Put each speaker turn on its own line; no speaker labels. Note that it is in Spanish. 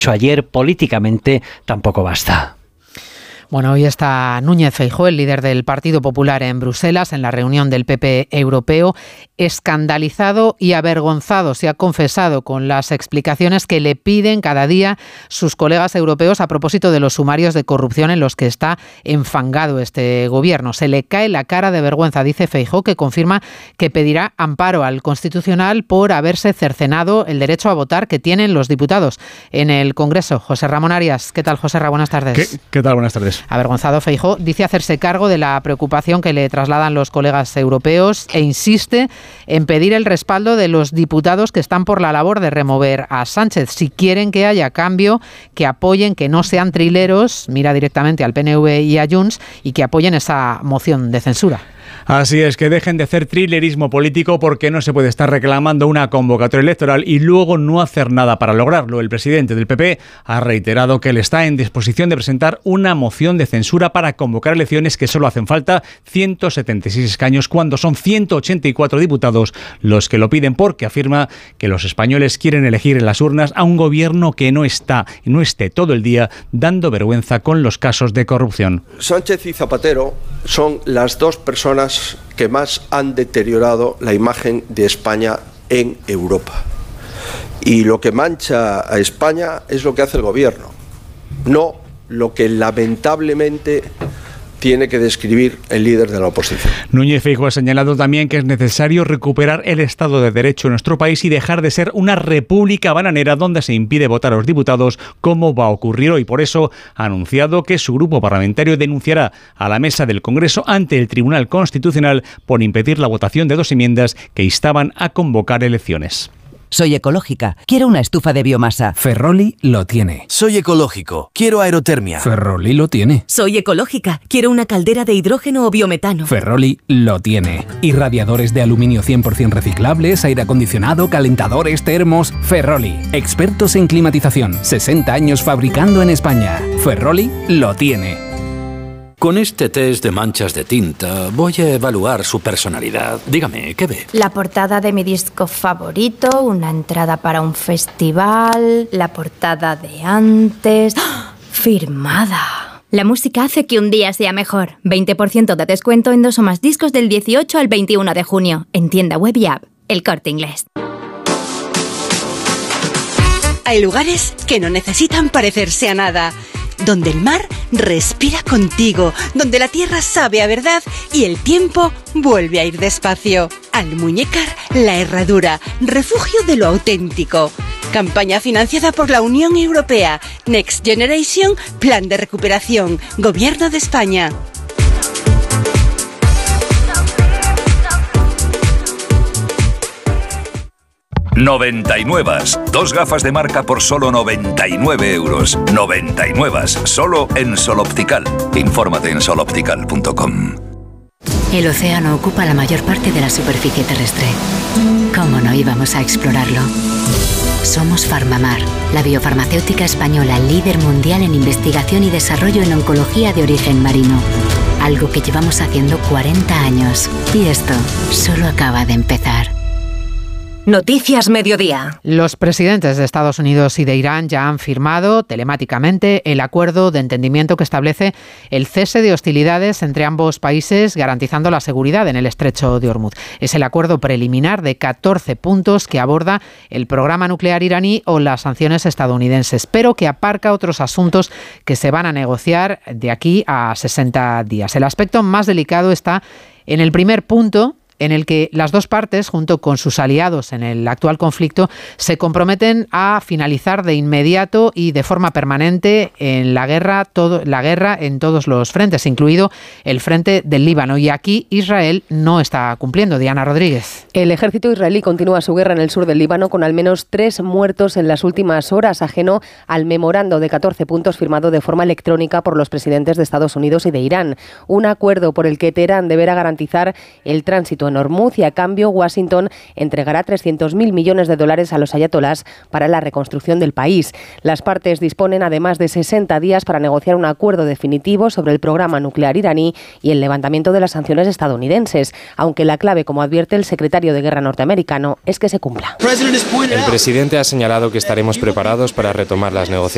ayer políticamente tampoco basta.
Bueno, hoy está Núñez Feijóo, el líder del Partido Popular en Bruselas, en la reunión del PP europeo, escandalizado y avergonzado. Se ha confesado con las explicaciones que le piden cada día sus colegas europeos a propósito de los sumarios de corrupción en los que está enfangado este gobierno. Se le cae la cara de vergüenza, dice Feijóo, que confirma que pedirá amparo al Constitucional por haberse cercenado el derecho a votar que tienen los diputados en el Congreso. José Ramón Arias, ¿qué tal, José Ramón? Buenas tardes.
¿Qué tal? Buenas tardes.
Avergonzado, Feijóo dice hacerse cargo de la preocupación que le trasladan los colegas europeos e insiste en pedir el respaldo de los diputados que están por la labor de remover a Sánchez. Si quieren que haya cambio, que apoyen, que no sean trileros, mira directamente al PNV y a Junts, y que apoyen esa moción de censura.
Así es, que dejen de hacer trilerismo político, porque no se puede estar reclamando una convocatoria electoral y luego no hacer nada para lograrlo. El presidente del PP ha reiterado que él está en disposición de presentar una moción de censura para convocar elecciones, que solo hacen falta 176 escaños cuando son 184 diputados los que lo piden, porque afirma que los españoles quieren elegir en las urnas a un gobierno que no esté todo el día dando vergüenza con los casos de corrupción.
Sánchez y Zapatero son las dos personas que más han deteriorado la imagen de España en Europa. Y lo que mancha a España es lo que hace el gobierno, no lo que lamentablemente tiene que describir el líder de la oposición.
Núñez Feijóo ha señalado también que es necesario recuperar el Estado de Derecho en nuestro país y dejar de ser una república bananera donde se impide votar a los diputados, como va a ocurrir hoy. Por eso ha anunciado que su grupo parlamentario denunciará a la mesa del Congreso ante el Tribunal Constitucional por impedir la votación de 2 enmiendas que instaban a convocar elecciones.
Soy ecológica, quiero una estufa de biomasa.
Ferroli lo tiene.
Soy ecológico, quiero aerotermia.
Ferroli lo tiene.
Soy ecológica, quiero una caldera de hidrógeno o biometano.
Ferroli lo tiene. Irradiadores de aluminio 100% reciclables, aire acondicionado, calentadores, termos. Ferroli, expertos en climatización, 60 años fabricando en España. Ferroli lo tiene.
Con este test de manchas de tinta voy a evaluar su personalidad. Dígame, ¿qué ve?
La portada de mi disco favorito, una entrada para un festival, la portada de antes... ¡Oh! Firmada.
La música hace que un día sea mejor. 20% de descuento en 2 o más discos del 18 al 21 de junio. En tienda web y app. El Corte Inglés.
Hay lugares que no necesitan parecerse a nada, donde el mar respira contigo, donde la tierra sabe a verdad y el tiempo vuelve a ir despacio. Almuñécar La Herradura, refugio de lo auténtico. Campaña financiada por la Unión Europea. Next Generation, Plan de Recuperación, Gobierno de España.
Noventainnuevas, 2 gafas de marca por solo 99 euros. Noventainnuevas, solo en Sol Optical. Infórmate en soloptical.com.
El océano ocupa la mayor parte de la superficie terrestre. ¿Cómo no íbamos a explorarlo? Somos Farmamar, la biofarmacéutica española líder mundial en investigación y desarrollo en oncología de origen marino. Algo que llevamos haciendo 40 años. Y esto solo acaba de empezar.
Noticias Mediodía.
Los presidentes de Estados Unidos y de Irán ya han firmado telemáticamente el acuerdo de entendimiento que establece el cese de hostilidades entre ambos países, garantizando la seguridad en el estrecho de Hormuz. Es el acuerdo preliminar de 14 puntos que aborda el programa nuclear iraní o las sanciones estadounidenses, pero que aparca otros asuntos que se van a negociar de aquí a 60 días. El aspecto más delicado está en el primer punto, en el que las dos partes, junto con sus aliados en el actual conflicto, se comprometen a finalizar de inmediato y de forma permanente en la guerra en todos los frentes, incluido el frente del Líbano. Y aquí Israel no está cumpliendo. Diana Rodríguez.
El ejército israelí continúa su guerra en el sur del Líbano con al menos 3 muertos en las últimas horas, ajeno al memorando de 14 puntos firmado de forma electrónica por los presidentes de Estados Unidos y de Irán. Un acuerdo por el que Teherán deberá garantizar el tránsito en Hormuz y a cambio Washington entregará 300.000 millones de dólares a los ayatolás para la reconstrucción del país. Las partes disponen además de 60 días para negociar un acuerdo definitivo sobre el programa nuclear iraní y el levantamiento de las sanciones estadounidenses, aunque la clave, como advierte el secretario de Guerra norteamericano, es que se cumpla.
El presidente ha señalado que estaremos preparados para retomar las negociaciones